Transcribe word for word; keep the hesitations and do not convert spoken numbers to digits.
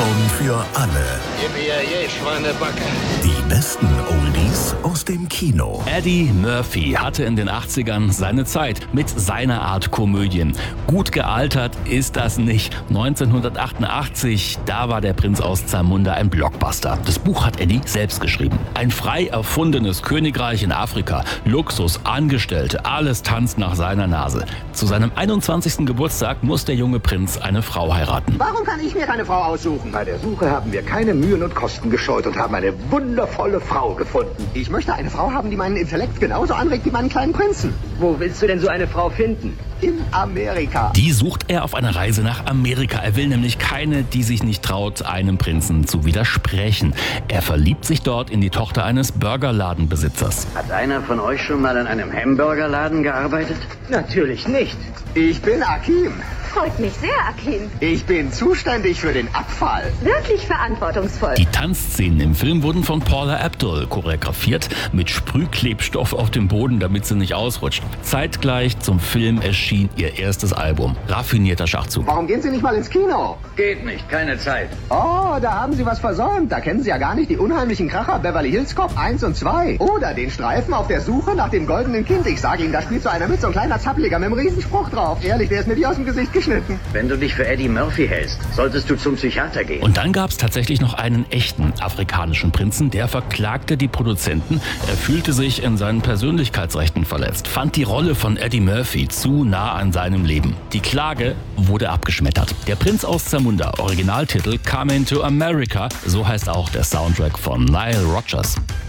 Sendung für alle. Gib mir je Schweinebacke. Die besten Oldies aus dem Kino. Eddie Murphy hatte in den achtzigern seine Zeit mit seiner Art Komödien. Gut gealtert ist das nicht. neunzehnhundertachtundachtzig, da war Der Prinz aus Zamunda ein Blockbuster. Das Buch hat Eddie selbst geschrieben. Ein frei erfundenes Königreich in Afrika. Luxus, Angestellte, alles tanzt nach seiner Nase. Zu seinem einundzwanzigsten Geburtstag muss der junge Prinz eine Frau heiraten. Warum kann ich mir keine Frau aussuchen? Bei der Suche haben wir keine Mühen und Kosten gescheut und haben eine wundervolle Frau gefunden. Ich möchte eine Frau haben, die meinen Intellekt genauso anregt wie meinen kleinen Prinzen. Wo willst du denn so eine Frau finden? In Amerika. Die sucht er auf einer Reise nach Amerika. Er will nämlich keine, die sich nicht traut, einem Prinzen zu widersprechen. Er verliebt sich dort in die Tochter eines Burgerladenbesitzers. Hat einer von euch schon mal an einem Hamburgerladen gearbeitet? Natürlich nicht. Ich bin Akim. Freut mich sehr, Akin. Ich bin zuständig für den Abfall. Wirklich verantwortungsvoll. Die Tanzszenen im Film wurden von Paula Abdul choreografiert mit Sprühklebstoff auf dem Boden, damit sie nicht ausrutscht. Zeitgleich zum Film erschien ihr erstes Album, Raffinierter Schachzug. Warum gehen Sie nicht mal ins Kino? Geht nicht, keine Zeit. Oh, da haben Sie was versäumt. Da kennen Sie ja gar nicht die unheimlichen Kracher Beverly Hills Cop eins und zwei. Oder den Streifen auf der Suche nach dem goldenen Kind. Ich sage Ihnen, da spielt so einer mit, so ein kleiner Zappeliger mit einem Riesenspruch drauf. Ehrlich, der ist mir wie aus dem Gesicht geschnitten. Wenn du dich für Eddie Murphy hältst, solltest du zum Psychiater gehen. Und dann gab es tatsächlich noch einen echten afrikanischen Prinzen, der verklagte die Produzenten. Er fühlte sich in seinen Persönlichkeitsrechten verletzt, fand die Rolle von Eddie Murphy zu nah an seinem Leben. Die Klage wurde abgeschmettert. Der Prinz aus Zamunda, Originaltitel Coming to America, so heißt auch der Soundtrack von Nile Rodgers.